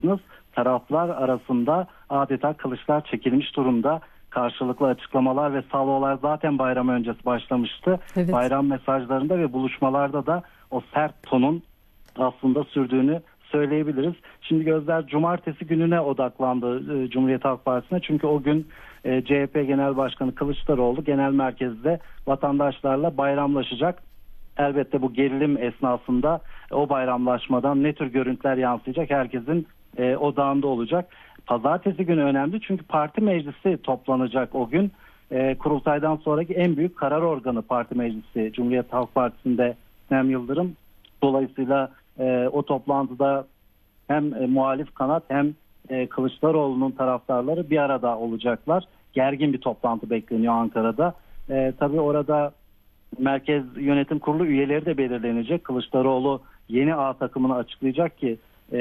taraflar arasında adeta kılıçlar çekilmiş durumda. Karşılıklı açıklamalar ve salvolar zaten bayram öncesi başlamıştı. Evet. Bayram mesajlarında ve buluşmalarda da o sert tonun aslında sürdüğünü söyleyebiliriz. Şimdi gözler cumartesi gününe odaklandı Cumhuriyet Halk Partisi'ne. Çünkü o gün CHP Genel Başkanı Kılıçdaroğlu genel merkezde vatandaşlarla bayramlaşacak. Elbette bu gerilim esnasında o bayramlaşmadan ne tür görüntüler yansıyacak herkesin odağında olacak. Pazartesi günü önemli çünkü parti meclisi toplanacak o gün. Kurultaydan sonraki en büyük karar organı parti meclisi Cumhuriyet Halk Partisi'nde Sinem Yıldırım. Dolayısıyla o toplantıda hem muhalif kanat hem Kılıçdaroğlu'nun taraftarları bir arada olacaklar. Gergin bir toplantı bekleniyor Ankara'da. Tabii orada Merkez Yönetim Kurulu üyeleri de belirlenecek. Kılıçdaroğlu yeni A takımını açıklayacak ki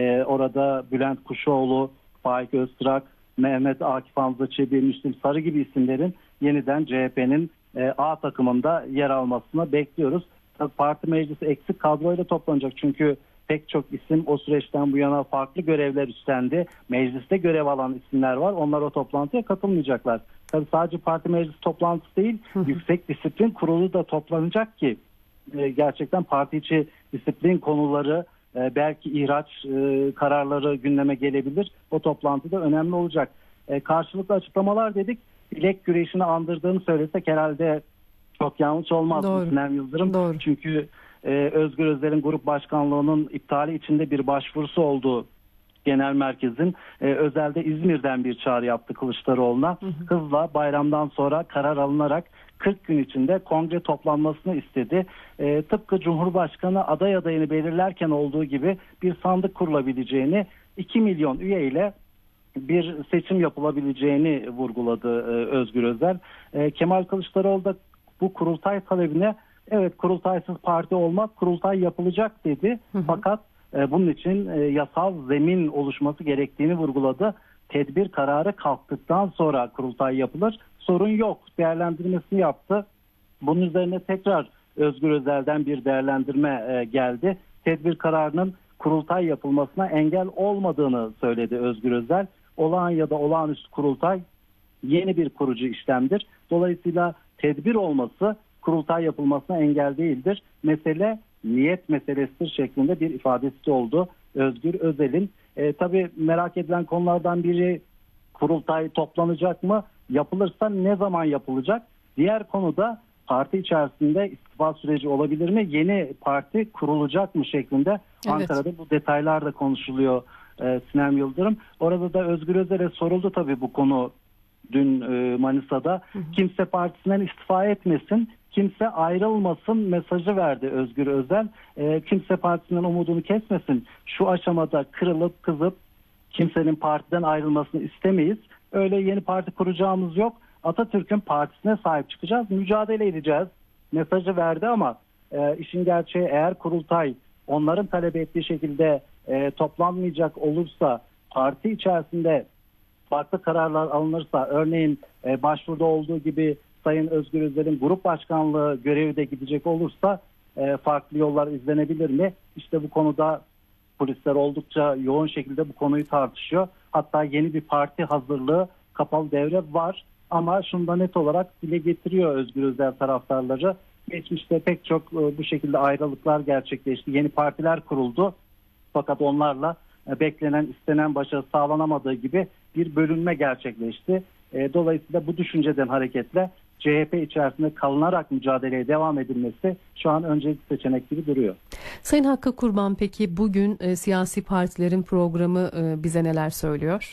orada Bülent Kuşoğlu, Faik Öztürk, Mehmet Akif Hamza Çebi, Müslim Sarı gibi isimlerin yeniden CHP'nin A takımında yer almasını bekliyoruz. Tabii parti meclisi eksik kadroyla toplanacak çünkü pek çok isim o süreçten bu yana farklı görevler üstlendi. Mecliste görev alan isimler var. Onlar o toplantıya katılmayacaklar. Tabii sadece parti meclisi toplantısı değil, Yüksek Disiplin Kurulu da toplanacak ki gerçekten parti içi disiplin konuları, belki ihraç kararları gündeme gelebilir. O toplantıda önemli olacak. Karşılıklı açıklamalar dedik. Bilek güreşini andırdığını söylesek herhalde çok yanlış olmaz. Sinem Yıldırım. Doğru. Çünkü Özgür Özel'in grup başkanlığının iptali içinde bir başvurusu oldu genel merkezin. Özel'de İzmir'den bir çağrı yaptı Kılıçdaroğlu'na. Hızla bayramdan sonra karar alınarak 40 gün içinde kongre toplanmasını istedi. Tıpkı Cumhurbaşkanı aday adayını belirlerken olduğu gibi bir sandık kurulabileceğini, 2 milyon üye ile bir seçim yapılabileceğini vurguladı Özgür Özel. Kemal Kılıçdaroğlu da bu kurultay talebine evet kurultaysız parti olmaz, kurultay yapılacak dedi. Fakat bunun için yasal zemin oluşması gerektiğini vurguladı. Tedbir kararı kalktıktan sonra kurultay yapılır. Sorun yok. Değerlendirmesini yaptı. Bunun üzerine tekrar Özgür Özel'den bir değerlendirme geldi. Tedbir kararının kurultay yapılmasına engel olmadığını söyledi Özgür Özel. Olağan ya da olağanüstü kurultay yeni bir kurucu işlemdir. Dolayısıyla tedbir olması kurultay yapılmasına engel değildir. Mesele niyet meselesidir şeklinde bir ifadesi oldu Özgür Özel'in. Tabii merak edilen konulardan biri kurultay toplanacak mı? Yapılırsa ne zaman yapılacak? Diğer konu da parti içerisinde istifa süreci olabilir mi? Yeni parti kurulacak mı şeklinde Ankara'da bu detaylar da konuşuluyor Sinem Yıldırım. Orada da Özgür Özel'e soruldu tabii bu konu dün Manisa'da. Kimse partisinden istifa etmesin, kimse ayrılmasın mesajı verdi Özgür Özel. Kimse partisinden umudunu kesmesin. Şu aşamada kırılıp kızıp kimsenin partiden ayrılmasını istemeyiz. Öyle yeni parti kuracağımız yok. Atatürk'ün partisine sahip çıkacağız, mücadele edeceğiz mesajı verdi ama işin gerçeği eğer kurultay onların talep ettiği şekilde toplanmayacak olursa, parti içerisinde farklı kararlar alınırsa, örneğin başvuruda olduğu gibi Sayın Özgür Özel'in grup başkanlığı görevi de gidecek olursa farklı yollar izlenebilir mi? İşte bu konuda polisler oldukça yoğun şekilde bu konuyu tartışıyor. Hatta yeni bir parti hazırlığı, kapalı devre var. Ama şunu da net olarak dile getiriyor Özgür Özel taraftarları. Geçmişte pek çok bu şekilde ayrılıklar gerçekleşti. Yeni partiler kuruldu. Fakat onlarla beklenen, istenen başarı sağlanamadığı gibi bir bölünme gerçekleşti. Dolayısıyla bu düşünceden hareketle CHP içerisinde kalınarak mücadeleye devam edilmesi şu an öncelikli seçenek gibi duruyor. Sayın Hakkı Kurban, peki bugün siyasi partilerin programı bize neler söylüyor?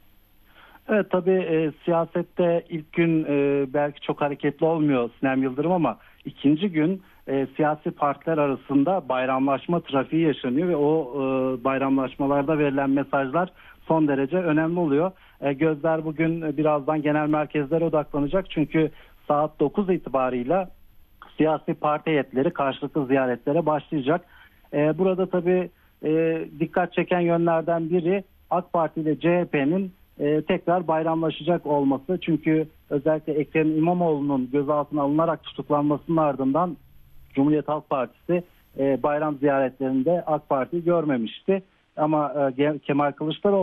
Evet, tabii siyasette ilk gün belki çok hareketli olmuyor Sinem Yıldırım ama ikinci gün siyasi partiler arasında bayramlaşma trafiği yaşanıyor ve o bayramlaşmalarda verilen mesajlar son derece önemli oluyor. Gözler bugün birazdan genel merkezlere odaklanacak çünkü saat 9 itibarıyla siyasi parti heyetleri karşılıklı ziyaretlere başlayacak. Burada tabii dikkat çeken yönlerden biri AK Parti ile CHP'nin tekrar bayramlaşacak olması. Çünkü özellikle Ekrem İmamoğlu'nun gözaltına alınarak tutuklanmasının ardından Cumhuriyet Halk Partisi bayram ziyaretlerinde AK Parti'yi görmemişti. ama Kemal Kılıçdaroğlu